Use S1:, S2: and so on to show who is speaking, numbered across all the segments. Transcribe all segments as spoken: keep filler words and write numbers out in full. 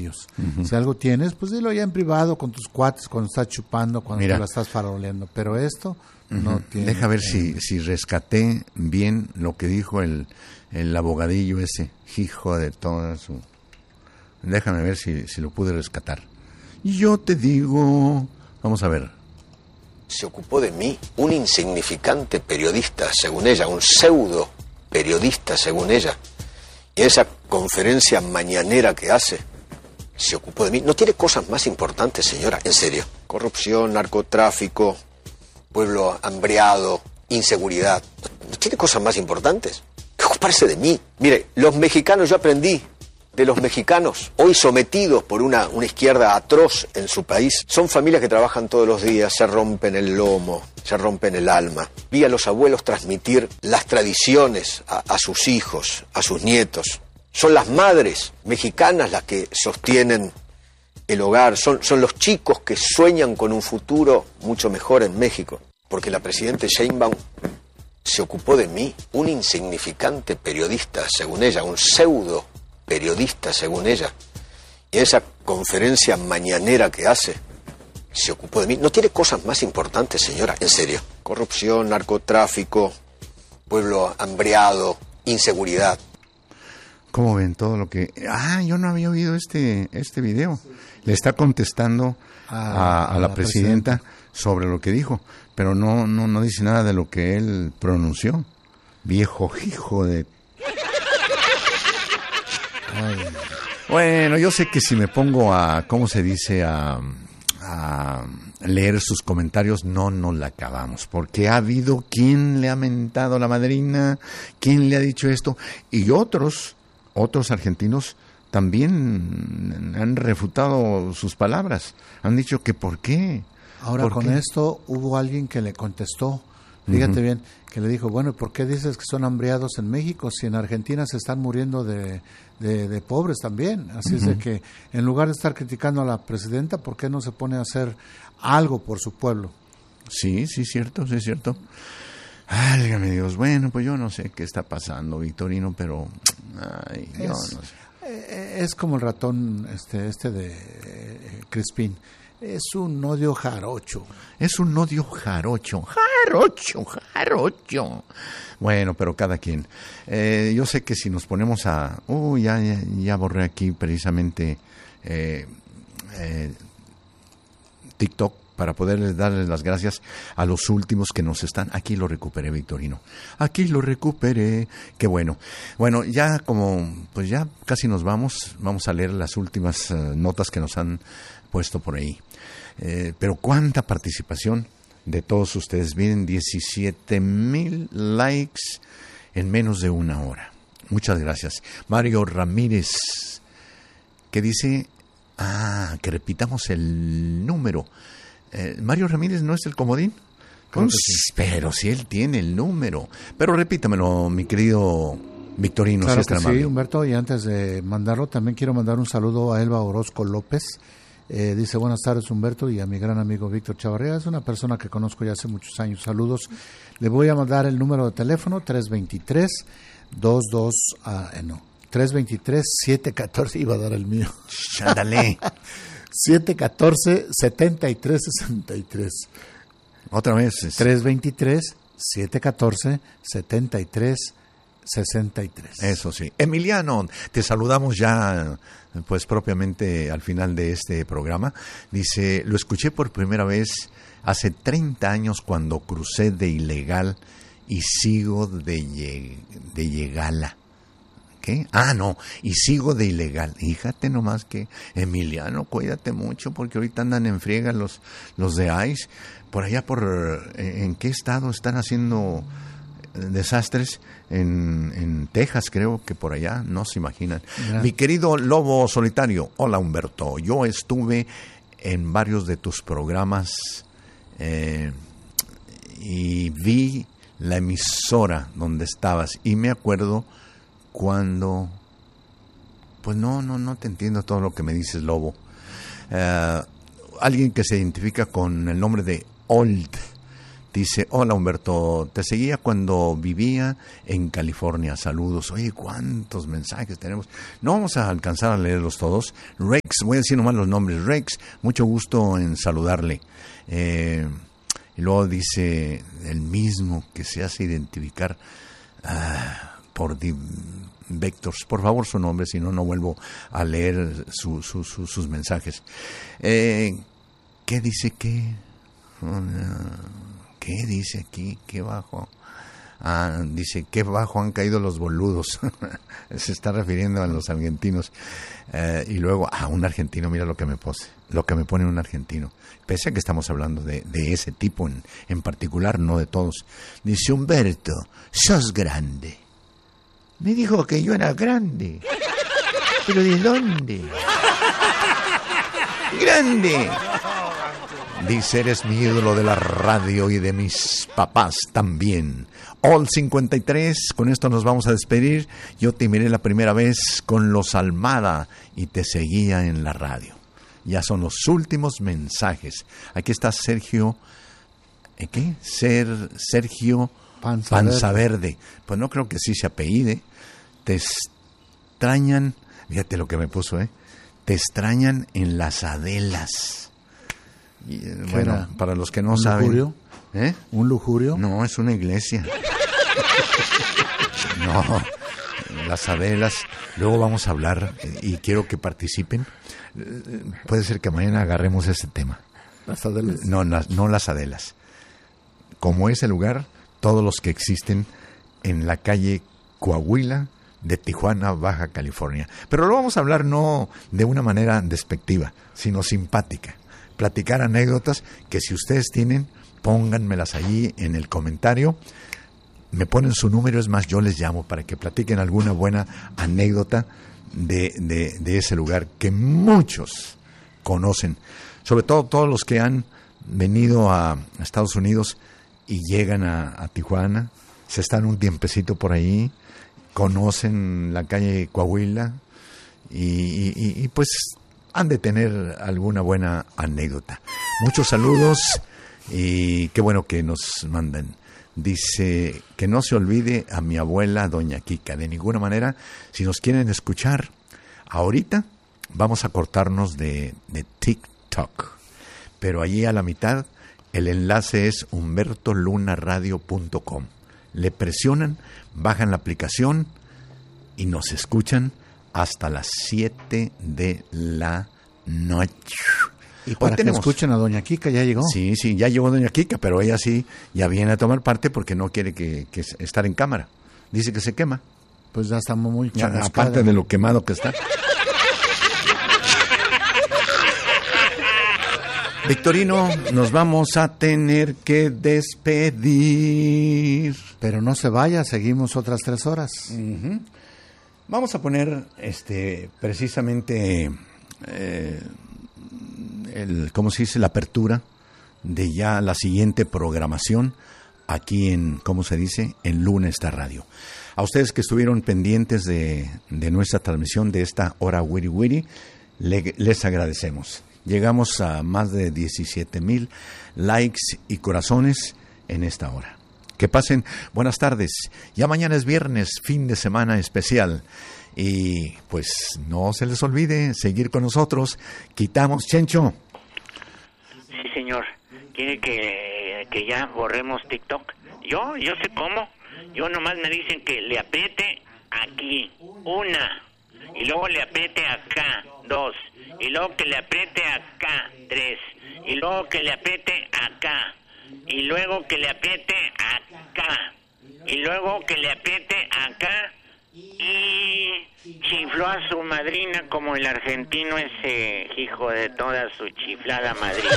S1: medios.
S2: Uh-huh.
S1: Si algo tienes, pues dilo ya en privado con tus cuates, cuando estás chupando, cuando
S2: Mira.
S1: te la estás faroleando. Pero esto
S2: uh-huh.
S1: no tiene...
S2: Deja ver si, si rescaté bien lo que dijo el, el abogadillo ese, hijo de toda su... Déjame ver si, si lo pude rescatar. Yo te digo... Vamos a ver.
S3: Se ocupó de mí un insignificante periodista, según ella, un pseudo periodista, según ella. Y esa conferencia mañanera que hace, se ocupó de mí. ¿No tiene cosas más importantes, señora? En serio. Corrupción, narcotráfico, pueblo hambreado, inseguridad. ¿No tiene cosas más importantes? Que ocuparse de mí. Mire, los mexicanos, yo aprendí de los mexicanos, hoy sometidos por una, una izquierda atroz en su país. Son familias que trabajan todos los días, se rompen el lomo, se rompen el alma. Vi a los abuelos transmitir las tradiciones a, a sus hijos, a sus nietos. Son las madres mexicanas las que sostienen el hogar, son, son los chicos que sueñan con un futuro mucho mejor en México. Porque la presidenta Sheinbaum se ocupó de mí, un insignificante periodista, según ella, un pseudo periodista, según ella. Y esa conferencia mañanera que hace, se ocupó de mí. ¿No tiene cosas más importantes, señora? En serio. Corrupción, narcotráfico, pueblo hambreado, inseguridad.
S2: ¿Cómo ven todo lo que...? Ah, yo no había oído este, este video. Le está contestando a, a, a la, la presidenta, presidenta sobre lo que dijo, pero no, no, no dice nada de lo que él pronunció. Viejo hijo de... Ay. Bueno, yo sé que si me pongo a, ¿cómo se dice?, a, a leer sus comentarios, no nos la acabamos, porque ha habido quien le ha mentado la madrina, quien le ha dicho esto, y otros, otros argentinos también han refutado sus palabras, han dicho que por qué.
S1: Ahora
S2: ¿Por
S1: con
S2: qué?
S1: esto hubo alguien que le contestó, fíjate uh-huh. bien, que le dijo, bueno, ¿por qué dices que son hambriados en México si en Argentina se están muriendo de, de, de pobres también? Así uh-huh. es de que en lugar de estar criticando a la presidenta, ¿por qué no se pone a hacer algo por su pueblo?
S2: Sí, sí, cierto, sí, cierto. Válgame Dios, bueno, pues yo no sé qué está pasando, Victorino, pero ay, yo
S1: es,
S2: no sé.
S1: Es como el ratón este, este de eh, Crispín. Es un odio jarocho.
S2: Es un odio jarocho. Jarocho, jarocho. Bueno, pero cada quien. Eh, yo sé que si nos ponemos a... Uh, ya, ya, ya borré aquí precisamente eh, eh, TikTok para poderles darles las gracias a los últimos que nos están. Aquí lo recuperé, Victorino. Aquí lo recuperé. Qué bueno. Bueno, ya como... Pues ya casi nos vamos. Vamos a leer las últimas uh, notas que nos han puesto por ahí. Eh, pero cuánta participación de todos ustedes. Miren, diecisiete mil likes en menos de una hora. Muchas gracias. Mario Ramírez, que dice, ah, que repitamos el número. Eh, Mario Ramírez no es el comodín.
S1: Creo que sí.
S2: Pero si él tiene el número. Pero repítamelo, mi querido Victorino.
S1: Claro
S2: si
S1: que
S2: es
S1: sí,
S2: amable.
S1: Humberto, y antes de mandarlo, también quiero mandar un saludo a Elba Orozco López. Eh, dice, buenas tardes Humberto, y a mi gran amigo Víctor Chavarría, es una persona que conozco ya hace muchos años. Saludos. Le voy a mandar el número de teléfono, tres dos tres, dos dos, ah, eh, no, tres dos tres, siete uno cuatro, iba a dar el mío.
S2: Ándale.
S1: siete uno cuatro, siete tres seis tres.
S2: Otra vez. Es...
S1: tres dos tres, siete uno cuatro, siete tres sesenta y tres.
S2: Eso sí. Emiliano, te saludamos ya, pues propiamente al final de este programa. Dice, lo escuché por primera vez hace treinta años cuando crucé de ilegal y sigo de, lleg- de llegala. ¿Qué? Ah, no, y sigo de ilegal. Fíjate nomás que, Emiliano, cuídate mucho porque ahorita andan en friega los, los de I C E. Por allá, por ¿en qué estado están haciendo desastres? En, en Texas, creo que por allá, no se imaginan. Yeah. Mi querido Lobo Solitario, hola Humberto, yo estuve en varios de tus programas eh, y vi la emisora donde estabas y me acuerdo cuando, pues no, no, no te entiendo todo lo que me dices, Lobo. Uh, alguien que se identifica con el nombre de Old Dice, hola Humberto, te seguía cuando vivía en California, saludos. Oye, ¿cuántos mensajes tenemos? No vamos a alcanzar a leerlos todos. Rex, voy a decir nomás los nombres. Rex, mucho gusto en saludarle. Eh, y luego dice, el mismo que se hace identificar ah, por di- Vectors. Por favor, su nombre, si no, no vuelvo a leer su, su, su, sus mensajes. Eh, ¿Qué dice qué? ¿Qué dice aquí? ¿Qué bajo? Ah, dice, qué bajo han caído los boludos. Se está refiriendo a los argentinos. Eh, y luego, ah, un argentino, mira lo que me pose, lo que me pone un argentino. Pese a que estamos hablando de, de ese tipo en, en particular, no de todos. Dice, Humberto, sos grande. Me dijo que yo era grande. ¿Pero de dónde? ¡Grande! Dice, eres mi ídolo de la radio y de mis papás también. All cincuenta y tres, con esto nos vamos a despedir. Yo te miré la primera vez con los Almada y te seguía en la radio. Ya son los últimos mensajes. Aquí está Sergio, ¿eh, qué? Ser, Sergio
S1: Panza,
S2: Panza
S1: Verde.
S2: Verde. Pues no creo que sí se apellide. Te extrañan, fíjate lo que me puso, ¿eh? Te extrañan en las Adelas. Y, eh, bueno,
S1: era?
S2: para los que no
S1: ¿Un
S2: saben.
S1: lujurio?
S2: ¿Eh?
S1: ¿Un lujurio?
S2: No, es una iglesia. No, las Adelas. Luego vamos a hablar eh, y quiero que participen. Eh, Puede ser que mañana agarremos ese tema.
S1: Las Adelas.
S2: No, las, no las Adelas. Como ese lugar, todos los que existen en la calle Coahuila de Tijuana, Baja California. Pero lo vamos a hablar no de una manera despectiva, sino simpática. Platicar anécdotas que si ustedes tienen, pónganmelas allí en el comentario. Me ponen su número, es más, yo les llamo para que platiquen alguna buena anécdota de, de, de ese lugar que muchos conocen. Sobre todo todos los que han venido a Estados Unidos y llegan a, a Tijuana, se están un tiempecito por ahí, conocen la calle Coahuila y, y, y pues han de tener alguna buena anécdota. Muchos saludos y qué bueno que nos mandan. Dice que no se olvide a mi abuela Doña Kika, de ninguna manera. Si nos quieren escuchar ahorita, vamos a cortarnos de, de TikTok, pero allí a la mitad el enlace es humberto luna radio punto com. Le presionan, bajan la aplicación y nos escuchan hasta las siete de la noche.
S1: Y para
S2: Hoy
S1: que
S2: tenemos...
S1: escuchen a Doña Kika, ya llegó.
S2: Sí, sí, ya llegó Doña Kika, pero ella sí ya viene a tomar parte porque no quiere que, que estar en cámara. Dice que se quema.
S1: Pues ya estamos muy
S2: Ya,
S1: chamuscada.
S2: aparte de lo quemado que está. Victorino, nos vamos a tener que despedir.
S1: Pero no se vaya, seguimos otras tres horas.
S2: Uh-huh. Vamos a poner este precisamente eh, el, ¿cómo se dice? La apertura de ya la siguiente programación aquí en, ¿cómo se dice? En Luna Está Radio. A ustedes que estuvieron pendientes de, de nuestra transmisión de esta hora Wiri Wiri, le, les agradecemos. Llegamos a más de diecisiete mil likes y corazones en esta hora. Que pasen buenas tardes. Ya mañana es viernes, fin de semana especial. Y pues no se les olvide seguir con nosotros. Quitamos, Chencho.
S4: Sí, señor. ¿Quiere que, que ya borremos TikTok? Yo, yo sé cómo. Yo nomás me dicen que le apriete aquí, una. Y luego le apriete acá, dos. Y luego que le apriete acá, tres. Y luego que le apriete acá. Y luego que le apriete acá. Y luego que le apriete acá. Y chifló a su madrina como el argentino ese hijo de toda su chiflada madrina.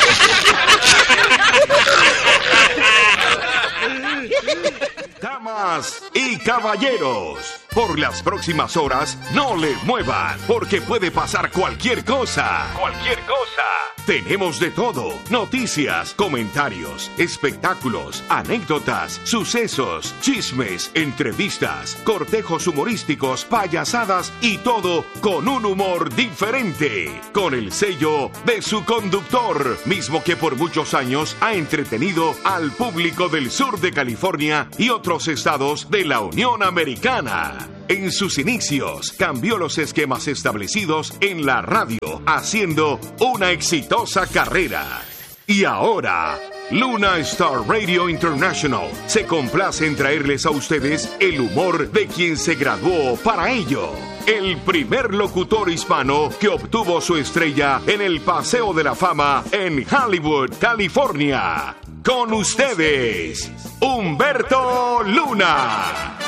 S5: Damas y caballeros, por las próximas horas no le muevan, porque puede pasar cualquier cosa. Cualquier cosa. Tenemos de todo: noticias, comentarios, espectáculos, anécdotas, sucesos, chismes, entrevistas, cortejos humorísticos, payasos. payasadas y todo con un humor diferente, con el sello de su conductor, mismo que por muchos años ha entretenido al público del sur de California y otros estados de la Unión Americana. En sus inicios, cambió los esquemas establecidos en la radio, haciendo una exitosa carrera. Y ahora, Luna Star Radio International se complace en traerles a ustedes el humor de quien se graduó para ello. El primer locutor hispano que obtuvo su estrella en el Paseo de la Fama en Hollywood, California. Con ustedes, Humberto Luna.